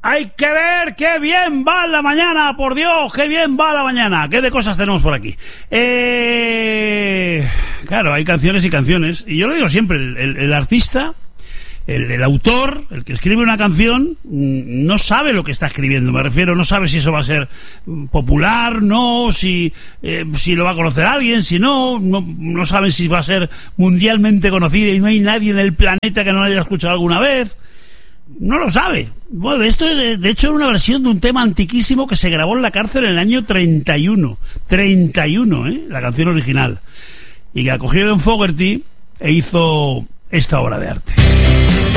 Hay que ver qué bien va la mañana, por Dios, qué bien va la mañana. ¿Qué de cosas tenemos por aquí? Claro, hay canciones y canciones. Y yo lo digo siempre, el artista, el autor, el que escribe una canción, no sabe lo que está escribiendo. Me refiero, no sabe si eso va a ser popular, no, si lo va a conocer alguien, si no sabe si va a ser mundialmente conocida y no hay nadie en el planeta que no la haya escuchado alguna vez. No lo sabe. Bueno, esto de hecho era una versión de un tema antiquísimo que se grabó en la cárcel en el año 31, la canción original, y que acogió John Fogerty e hizo esta obra de arte.